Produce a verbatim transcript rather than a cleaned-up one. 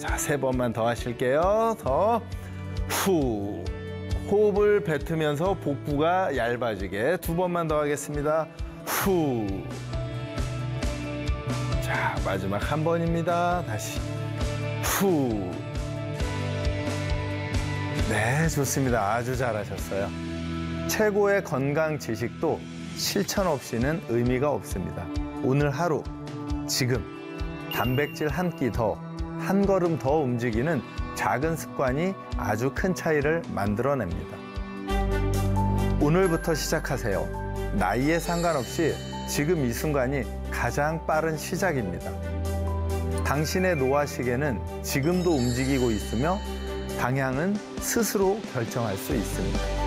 자, 세 번만 더 하실게요. 더. 후. 호흡을 뱉으면서 복부가 얇아지게 두 번만 더 하겠습니다. 후. 자, 마지막 한 번입니다. 다시. 후. 네, 좋습니다. 아주 잘하셨어요. 최고의 건강 지식도 실천 없이는 의미가 없습니다. 오늘 하루, 지금 단백질 한 끼 더, 한 걸음 더 움직이는 작은 습관이 아주 큰 차이를 만들어냅니다. 오늘부터 시작하세요. 나이에 상관없이 지금 이 순간이 가장 빠른 시작입니다. 당신의 노화 시계는 지금도 움직이고 있으며 방향은 스스로 결정할 수 있습니다.